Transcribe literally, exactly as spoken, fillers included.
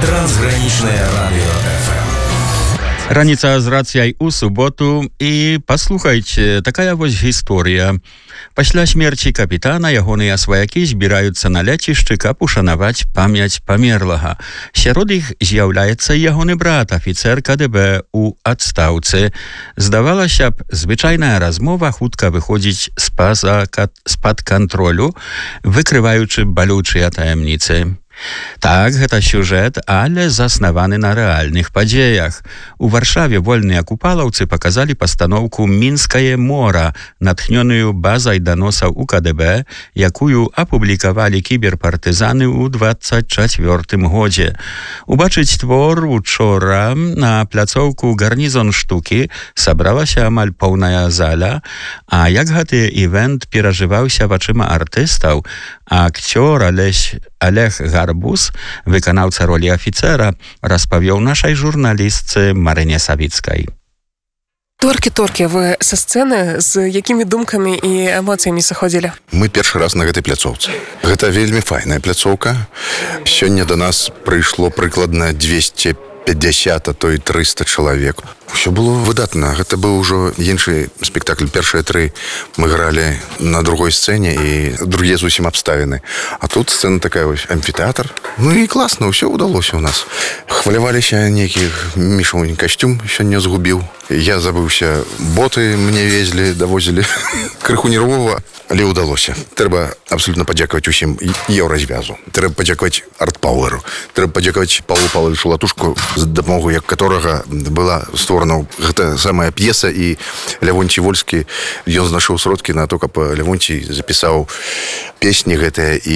Трансграничное радио эф эм. Раніца з рацыяй у суботу і паслухайце, такая вось гісторыя. Пасля смерці капітана ягоныя сваякі збіраюцца на лецішчы, каб ушанаваць памяць памерлага. Сярод іх з'яўляецца ягоны брат, афіцэр ка дэ бэ у адстаўцы. Здавалася б, звычайная размова хутка выходзіць з-паза з-пад кантролю, выкрываючы балючыя таямніцы. Так, гэта сюжэт, але заснаваны на рэальных падзеях. У Варшаве вольныя купалаўцы паказалі пастаноўку «Мінскае мора», натхнёную базай даносаў у ка дэ бэ, якую апублікавалі кіберпартызаны ў дваццаць чацвёртым годзе. Убачыць твор учора на пляцоўку «Гарнізон штукі» сабралася амаль поўная заля, а як гэты івент перажываўся вачыма артыстаў, акцёр Алесь Олег Гарбуз, выканаўца ролі афіцэра, распавёў нашай журналістцы Марыне Савіцкай. Торкі-торкі, вы са сцэны з якімі думкамі і эмоцыямі сыходзілі? Мы першы раз на гэтай пляцоўцы. Гэта вельмі файная пляцоўка. Сёння да нас прыйшло прыкладна дзвесце пятьдесят, а то і трыста чалавек. Усё было выдатна. Гэта быў ужо іншы спектакль. Першыя тры мы гралі на другой сцэне і другія зусім абставіны. А тут сцэна такая вось, амфітэатр. Ну і класна, ўсё ўдалося ў нас. Хваляваліся нейкі мішаўні касцюм, сёння згубіў. Я забыўся, боты мне везлі, давозілі. Крыху нервова, але ўдалося. Трэба абсолютна падзякаваць усім еўразвязу. Трэба падзякаваць арт-пауэру. Трэба падзякаваць Павлу Павловичу Латушку, з дапамогай которага была створана гэта самая п'еса, і Лявонцій Вольскі, ён знайшоў сродкі на то, каб Лявонцій запісаў песні гэтыя і